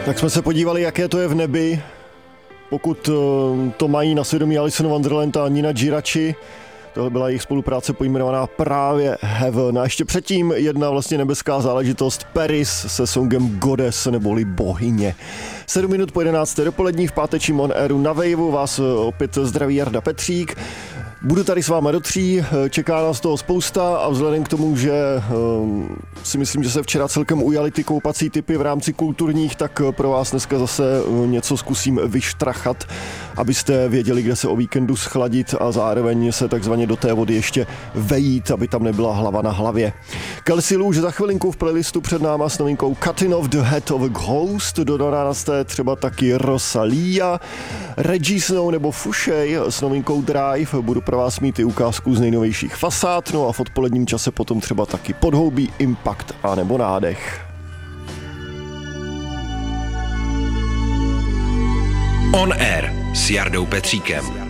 Tak jsme se podívali, jaké to je v nebi, pokud to mají na svědomí Alison Wonderland a Nina Girachi. Tohle byla jejich spolupráce pojmenovaná právě Heaven. A ještě předtím jedna vlastně nebeská záležitost, Paris se songem Goddess neboli bohyně. 7 minut po 11. dopolední v pátečním On Airu na Waveu vás opět zdraví Jarda Petřík. Budu tady s váma do 3, čeká nás toho spousta a vzhledem k tomu, že si myslím, že se včera celkem ujaly ty koupací typy v rámci kulturních, tak pro vás dneska zase něco zkusím vyštrachat, abyste věděli, kde se o víkendu schladit a zároveň se takzvaně do té vody ještě vejít, aby tam nebyla hlava na hlavě. Kelsey Lou už za chvilinku v playlistu před náma s novinkou Cutting Off the Head of a Ghost, dodaná na té třeba taky Rosalia, Reggie Snow nebo Fushey s novinkou Drive, budu pro vás mít i ukázku z nejnovějších fasád, no a v odpoledním čase potom třeba taky Podhoubí, Impact a nebo Nádech. On Air s Jardou Petříkem.